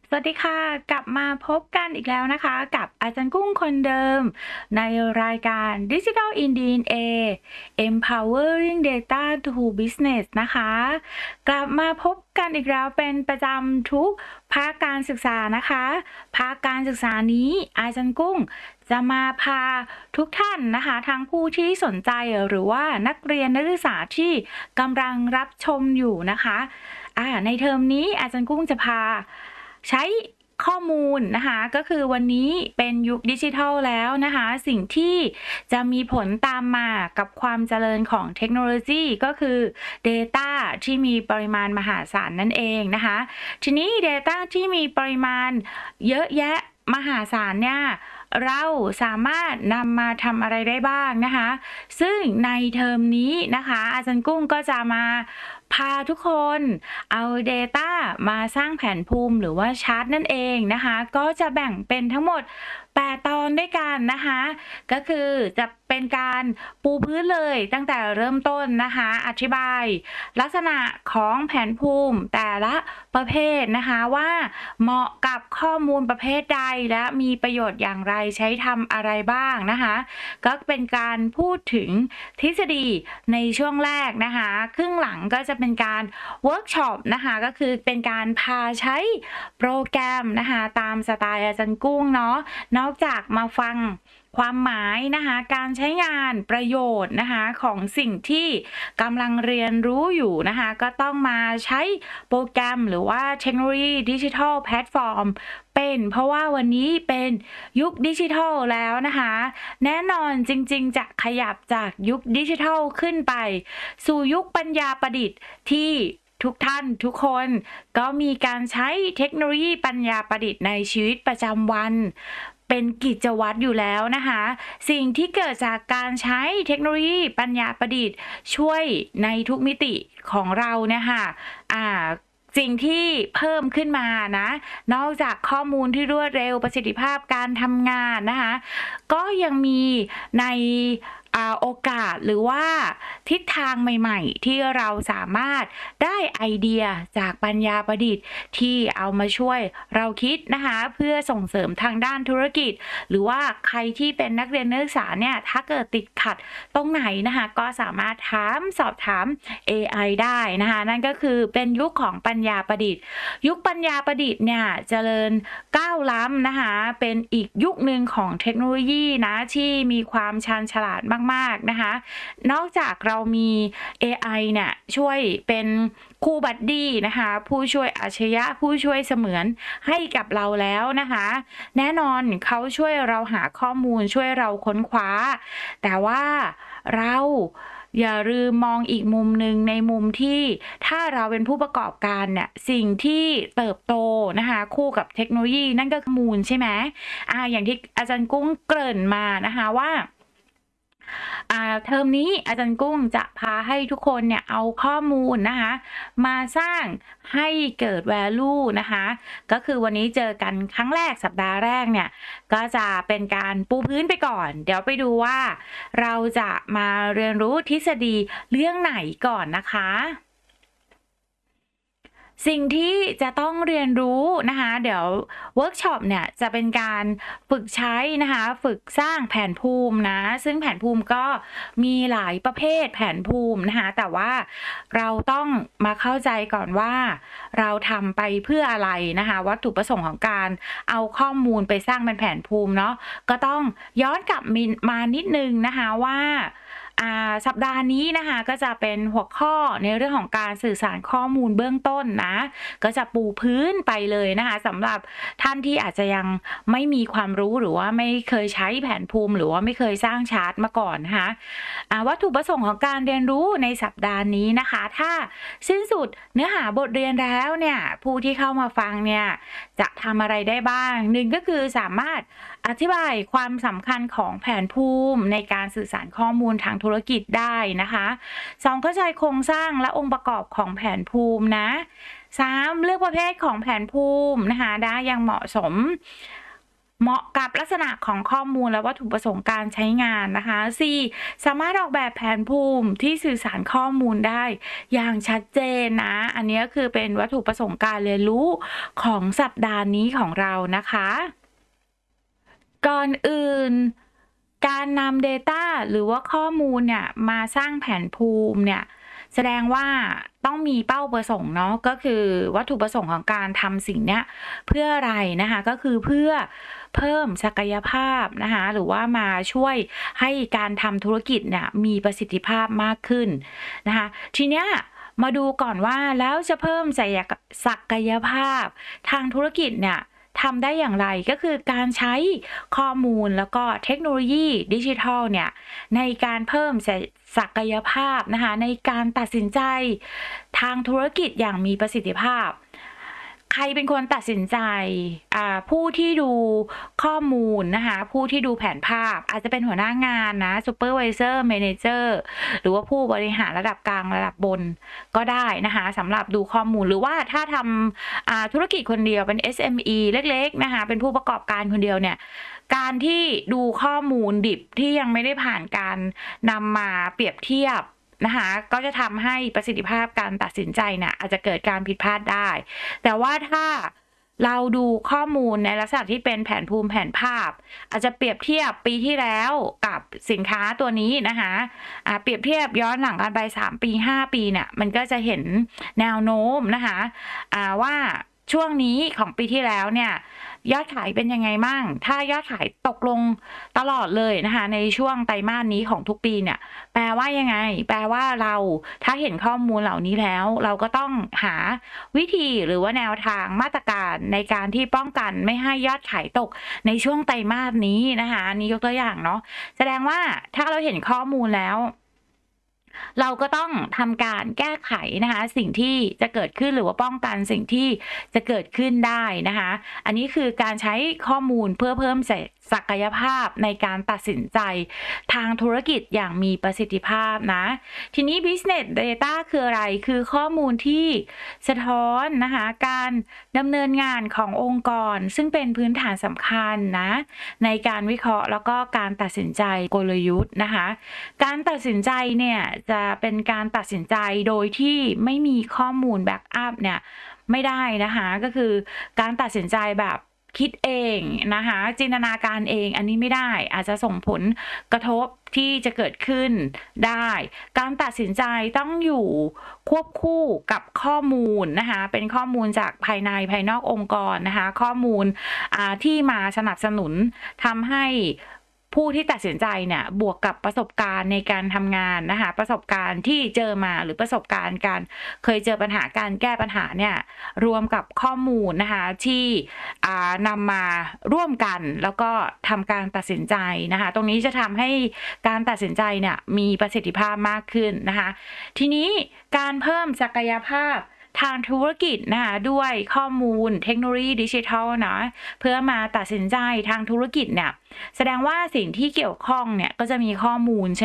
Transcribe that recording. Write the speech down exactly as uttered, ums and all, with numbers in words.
สวัสดีค่ะกลับมาพบกันอีกแล้วนะคะกับอาจารย์กุ้งคนเดิมในรายการ Digital in ดี เอ็น เอ Empowering Data to Business นะคะกลับมาพบกันอีกแล้วเป็นประจำทุกภาคการศึกษานะคะภาคการศึกษานี้อาจารย์กุ้งจะมาพาทุกท่านนะคะทั้งผู้ที่สนใจหรือว่านักเรียนนักศึกษาที่กำลังรับชมอยู่นะคะอ่าในเทอมนี้อาจารย์กุ้งจะพาใช้ข้อมูลนะคะก็คือวันนี้เป็นยุคดิจิทัลแล้วนะคะสิ่งที่จะมีผลตามมากับความเจริญของเทคโนโลยีก็คือ Data ที่มีปริมาณมหาศาลนั่นเองนะคะทีนี้ Data ที่มีปริมาณเยอะแยะมหาศาลเนี่ยเราสามารถนำมาทำอะไรได้บ้างนะคะซึ่งในเทอมนี้นะคะอาจารย์กุ้งก็จะมาพาทุกคนเอา Data มาสร้างแผนภูมิหรือว่าชาร์ตนั่นเองนะคะก็จะแบ่งเป็นทั้งหมดแปดตอนด้วยกันนะคะก็คือจะเป็นการปูพื้นเลยตั้งแต่เริ่มต้นนะคะอธิบายลักษณะของแผนภูมิแต่ละประเภทนะคะว่าเหมาะกับข้อมูลประเภทใดและมีประโยชน์อย่างไรใช้ทำอะไรบ้างนะคะก็เป็นการพูดถึงทฤษฎีในช่วงแรกนะคะครึ่งหลังก็จะเป็นการเวิร์กช็อปนะคะก็คือเป็นการพาใช้โปรแกรมนะคะตามสไตล์อาจารย์กุ้งเนาะนอกจากมาฟังความหมายนะคะการใช้งานประโยชน์นะคะของสิ่งที่กำลังเรียนรู้อยู่นะคะก็ต้องมาใช้โปรแกรมหรือว่าเทคโนโลยีดิจิทัลแพลตฟอร์มเป็นเพราะว่าวันนี้เป็นยุคดิจิทัลแล้วนะคะแน่นอนจริงๆจะขยับจากยุคดิจิทัลขึ้นไปสู่ยุคปัญญาประดิษฐ์ที่ทุกท่านทุกคนก็มีการใช้เทคโนโลยีปัญญาประดิษฐ์ในชีวิตประจำวันเป็นกิจวัตรอยู่แล้วนะคะสิ่งที่เกิดจากการใช้เทคโนโลยีปัญญาประดิษฐ์ช่วยในทุกมิติของเราเนี่ยค่ะอ่าสิ่งที่เพิ่มขึ้นมานะนอกจากข้อมูลที่รวดเร็วประสิทธิภาพการทำงานนะคะก็ยังมีในโอกาสหรือว่าทิศทางใหม่ๆที่เราสามารถได้ไอเดียจากปัญญาประดิษฐ์ที่เอามาช่วยเราคิดนะคะเพื่อส่งเสริมทางด้านธุรกิจหรือว่าใครที่เป็นนักเรียนนักศึกษาเนี่ยถ้าเกิดติดขัดตรงไหนนะคะก็สามารถถามสอบถาม เอ ไอ ได้นะคะนั่นก็คือเป็นยุคของปัญญาประดิษฐ์ยุคปัญญาประดิษฐ์เนี่ยเจริญก้าวล้ำนะคะเป็นอีกยุคหนึ่งของเทคโนโลยีนะที่มีความชาญฉลาดมากๆนะคะนอกจากเรามี เอ ไอ เนี่ยช่วยเป็นครูบัดดี้นะคะผู้ช่วยอัจฉริยะผู้ช่วยเสมือนให้กับเราแล้วนะคะแน่นอนเขาช่วยเราหาข้อมูลช่วยเราค้นคว้าแต่ว่าเราอย่าลืมมองอีกมุมหนึ่งในมุมที่ถ้าเราเป็นผู้ประกอบการเนี่ยสิ่งที่เติบโตนะคะคู่กับเทคโนโลยีนั่นก็คือมูลใช่ไหมอ่าอย่างที่อาจารย์กุ้งเกริ่นมานะคะว่าอ่าเทอมนี้อาจารย์กุ้งจะพาให้ทุกคนเนี่ยเอาข้อมูลนะคะมาสร้างให้เกิด value นะคะก็คือวันนี้เจอกันครั้งแรกสัปดาห์แรกเนี่ยก็จะเป็นการปูพื้นไปก่อนเดี๋ยวไปดูว่าเราจะมาเรียนรู้ทฤษฎีเรื่องไหนก่อนนะคะสิ่งที่จะต้องเรียนรู้นะคะเดี๋ยวเวิร์กช็อปเนี่ยจะเป็นการฝึกใช้นะคะฝึกสร้างแผนภูมินะซึ่งแผนภูมิก็มีหลายประเภทแผนภูมินะคะแต่ว่าเราต้องมาเข้าใจก่อนว่าเราทำไปเพื่ออะไรนะคะวัตถุประสงค์ของการเอาข้อมูลไปสร้างเป็นแผนภูมิเนาะก็ต้องย้อนกลับมานิดนึงนะคะว่าสัปดาห์นี้นะคะก็จะเป็นหัวข้อในเรื่องของการสื่อสารข้อมูลเบื้องต้นนะก็จะปูพื้นไปเลยนะคะสำหรับท่านที่อาจจะยังไม่มีความรู้หรือว่าไม่เคยใช้แผนภูมิหรือว่าไม่เคยสร้างชาร์ตมาก่อนนะคะวัตถุประสงค์ของการเรียนรู้ในสัปดาห์นี้นะคะถ้าสิ้นสุดเนื้อหาบทเรียนแล้วเนี่ยผู้ที่เข้ามาฟังเนี่ยจะทำอะไรได้บ้างหนึ่งก็คือสามารถอธิบายความสำคัญของแผนภูมิในการสื่อสารข้อมูลทางธุรกิจได้นะคะสองเข้าใจโครงสร้างและองค์ประกอบของแผนภูมินะสามเลือกประเภทของแผนภูมินะคะได้อย่างเหมาะสมเหมาะกับลักษณะของข้อมูลและวัตถุประสงค์การใช้งานนะคะ สี่. สามารถออกแบบแผนภูมิที่สื่อสารข้อมูลได้อย่างชัดเจนนะ อันนี้คือเป็นวัตถุประสงค์การเรียนรู้ของสัปดาห์นี้ของเรานะคะ ก่อนอื่น การนำ Data หรือว่าข้อมูลเนี่ยมาสร้างแผนภูมิเนี่ย แสดงว่าต้องมีเป้าประสงค์เนาะ ก็คือวัตถุประสงค์ของการทำสิ่งเนี้ยเพื่ออะไรนะคะ ก็คือเพื่อเพิ่มศักยภาพนะคะ หรือว่ามาช่วยให้การทำธุรกิจเนี่ยมีประสิทธิภาพมากขึ้นนะคะ ทีเนี้ยมาดูก่อนว่าแล้วจะเพิ่มศักยศักยภาพทางธุรกิจเนี่ยทำได้อย่างไร ก็คือการใช้ข้อมูลแล้วก็เทคโนโลยีดิจิทัลเนี่ยในการเพิ่มศัศักยภาพนะคะในการตัดสินใจทางธุรกิจอย่างมีประสิทธิภาพ ใครเป็นคนตัดสินใจอ่าผู้ที่ดูข้อมูลนะคะ ผู้ที่ดูแผนภาพอาจจะเป็นหัวหน้างานนะ Supervisor Manager หรือว่าผู้บริหารระดับกลางระดับบนก็ได้นะคะสำหรับดูข้อมูล หรือว่าถ้าทำอ่าธุรกิจคนเดียวเป็น เอส เอ็ม อี เล็กๆนะคะเป็นผู้ประกอบการคนเดียวเนี่ยการที่ดูข้อมูลดิบที่ยังไม่ได้ผ่านการนำมาเปรียบเทียบนะคะก็จะทำให้ประสิทธิภาพการตัดสินใจเนี่ยอาจจะเกิดการผิดพลาดได้ แต่ว่าถ้าเราดูข้อมูลในลักษณะที่เป็นแผนภูมิแผนภาพ อาจจะเปรียบเทียบปีที่แล้วกับสินค้าตัวนี้นะคะอ่าเปรียบเทียบย้อนหลังกันไปสามปีห้าปีเนี่ยมันก็จะเห็นแนวโน้มนะคะอ่าว่าช่วงนี้ของปีที่แล้วเนี่ยยอดขายเป็นยังไงมั่งถ้ายอดขายตกลงตลอดเลยนะคะในช่วงไตรมาสนี้ของทุกปีเนี่ยแปลว่ายังไง แปลว่าเราถ้าเห็นข้อมูลเหล่านี้แล้ว เราก็ต้องหาวิธีหรือว่าแนวทางมาตรการในการที่ป้องกันไม่ให้ยอดขายตกในช่วงไตรมาสนี้นะคะอันนี้ยกตัวอย่างเนาะแสดงว่าถ้าเราเห็นข้อมูลแล้ว เราก็ต้องทำการแก้ไขนะคะสิ่งที่จะเกิดขึ้นหรือว่าป้องกันสิ่งที่จะเกิดขึ้นได้นะคะอันนี้คือการใช้ข้อมูลเพื่อเพิ่มศักยภาพในการตัดสินใจทางธุรกิจอย่างมีประสิทธิภาพนะทีนี้ business data คืออะไรคือข้อมูลที่สะท้อนนะคะการดำเนินงานขององค์กรซึ่งเป็นพื้นฐานสำคัญนะในการวิเคราะห์แล้วก็การตัดสินใจกลยุทธ์นะคะการตัดสินใจเนี่ยจะเป็นการตัดสินใจโดยที่ไม่มีข้อมูลแบ็กอัพเนี่ยไม่ได้นะคะก็คือการตัดสินใจแบบคิดเองนะคะจินตนาการเองอันนี้ไม่ได้อาจจะส่งผลกระทบที่จะเกิดขึ้นได้การตัดสินใจต้องอยู่ควบคู่กับข้อมูลนะคะเป็นข้อมูลจากภายในภายนอกองค์กรนะคะข้อมูลที่มาสนับสนุนทำให้ผู้ที่ตัดสินใจเนี่ยบวกกับประสบการณ์ในการทำงานนะคะประสบการณ์ที่เจอมาหรือประสบการณ์การเคยเจอปัญหาการแก้ปัญหาเนี่ยรวมกับข้อมูลนะคะที่นำมาร่วมกันแล้วก็ทำการตัดสินใจนะคะตรงนี้จะทำให้การตัดสินใจเนี่ยมีประสิทธิภาพมากขึ้นนะคะทีนี้การเพิ่มศักยภาพทางธุรกิจนะคะด้วยข้อมูลเทคโนโลยีดิจิทัลนะเพื่อมาตัดสินใจทางธุรกิจเนี่ยแสดงว่าสิ่งที่เกี่ยวข้องเนี่ยก็จะมีข้อมูลใช่